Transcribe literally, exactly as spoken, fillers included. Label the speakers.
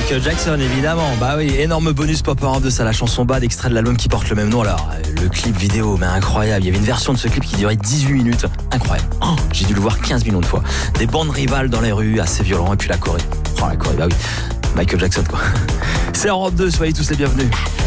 Speaker 1: Michael Jackson, évidemment. Bah oui, énorme bonus Pop Europe de ça, la chanson Bad, extrait de l'album qui porte le même nom. Alors, le clip vidéo, mais incroyable. Il y avait une version de ce clip qui durait dix-huit minutes. Incroyable. Oh, j'ai dû le voir quinze millions de fois. Des bandes rivales dans les rues, assez violents. Et puis la Corée. Oh, la Corée, bah oui. Michael Jackson, quoi. C'est Europe deux, soyez tous les bienvenus.